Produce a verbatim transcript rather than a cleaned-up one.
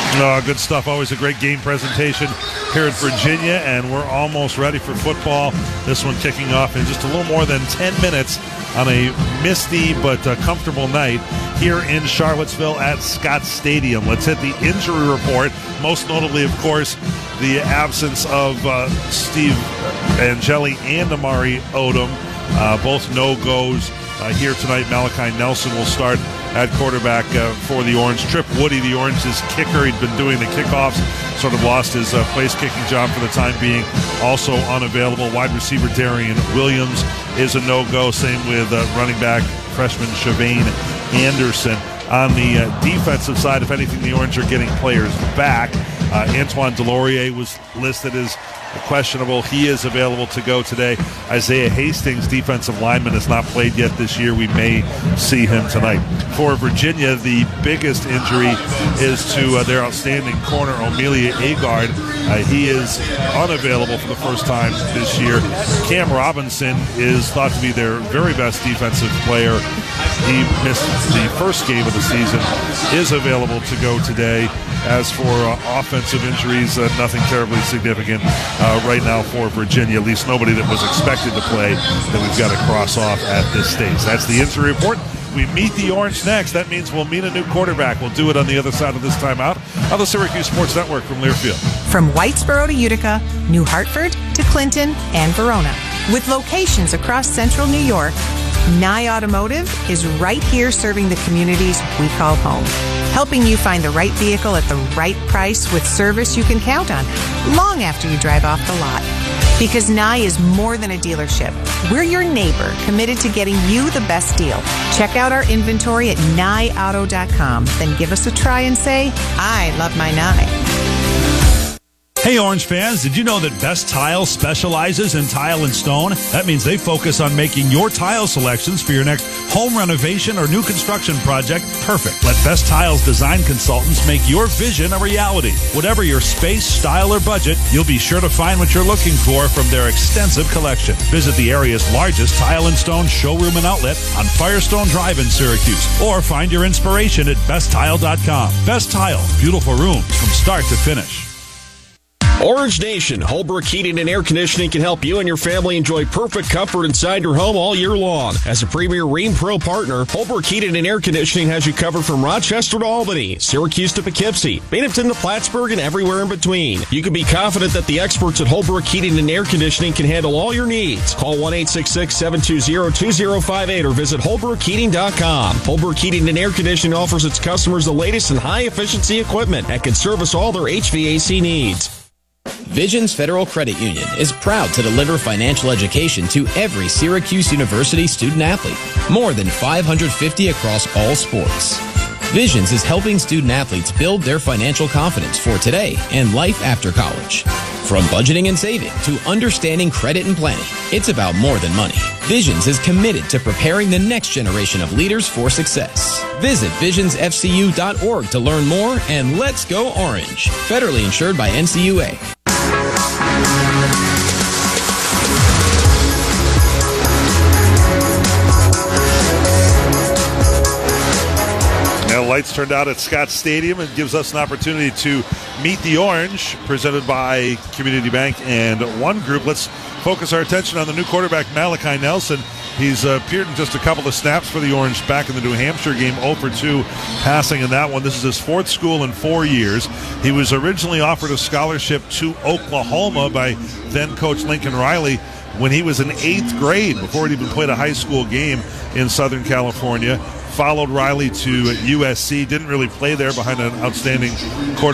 Oh, good stuff. Always a great game presentation here at Virginia, and we're almost ready for football. This one kicking off in just a little more than ten minutes on a misty but uh, comfortable night here in Charlottesville at Scott Stadium. Let's hit the injury report. Most notably, of course, the absence of uh, Steve Angeli and Amari Odom. Uh, both no-goes uh, here tonight. Malachi Nelson will start at quarterback uh, for the Orange. Trip Woody, the Orange's kicker, he'd been doing the kickoffs, sort of lost his uh, place-kicking job for the time being, also unavailable. Wide receiver Darian Williams is a no-go. Same with uh, running back freshman Shavane Anderson. On the uh, defensive side, if anything, the Orange are getting players back. Uh, Antoine Delorier was listed as questionable. He is available to go today. Isaiah Hastings, defensive lineman, has not played yet this year. We may see him tonight. For Virginia, the biggest injury is to uh, their outstanding corner, Amelia Agard. Uh, he is unavailable for the first time this year. Cam Robinson is thought to be their very best defensive player. He missed the first game of the season, is available to go today. As for uh, offensive injuries, uh, nothing terribly significant uh, right now for Virginia, at least nobody that was expected to play that we've got to cross off at this stage. That's the injury report. We meet the Orange next. That means we'll meet a new quarterback. We'll do it on the other side of this timeout on the Syracuse Sports Network from Learfield. From Whitesboro to Utica, New Hartford to Clinton and Verona. With locations across central New York, Nye Automotive is right here serving the communities we call home, helping you find the right vehicle at the right price with service you can count on long after you drive off the lot. Because Nye is more than a dealership. We're your neighbor, committed to getting you the best deal. Check out our inventory at nye auto dot com. Then give us a try and say, I love my Nye. Hey, Orange fans, did you know that Best Tile specializes in tile and stone? That means they focus on making your tile selections for your next home renovation or new construction project perfect. Let Best Tile's design consultants make your vision a reality. Whatever your space, style, or budget, you'll be sure to find what you're looking for from their extensive collection. Visit the area's largest tile and stone showroom and outlet on Firestone Drive in Syracuse, or find your inspiration at best tile dot com. Best Tile, beautiful rooms from start to finish. Orange Nation, Holbrook Heating and Air Conditioning can help you and your family enjoy perfect comfort inside your home all year long. As a premier Rheem Pro partner, Holbrook Heating and Air Conditioning has you covered from Rochester to Albany, Syracuse to Poughkeepsie, Binghamton to Plattsburgh, and everywhere in between. You can be confident that the experts at Holbrook Heating and Air Conditioning can handle all your needs. Call one eight six six, seven two zero, two zero five eight or visit holbrook heating dot com. Holbrook Heating and Air Conditioning offers its customers the latest and high-efficiency equipment and can service all their H V A C needs. Visions Federal Credit Union is proud to deliver financial education to every Syracuse University student-athlete, more than five hundred fifty across all sports. Visions is helping student-athletes build their financial confidence for today and life after college. From budgeting and saving to understanding credit and planning, it's about more than money. Visions is committed to preparing the next generation of leaders for success. Visit visions f c u dot org to learn more, and let's go Orange. Federally insured by N C U A. Now, lights turned out at Scott Stadium and gives us an opportunity to meet the Orange, presented by Community Bank and One Group. Let's focus our attention on the new quarterback, Malachi Nelson. He's uh, appeared in just a couple of snaps for the Orange back in the New Hampshire game, zero for two passing in that one. This is his fourth school in four years. He was originally offered a scholarship to Oklahoma by then-coach Lincoln Riley when he was in eighth grade, before he'd even played a high school game in Southern California. Followed Riley to U S C, didn't really play there behind an outstanding quarterback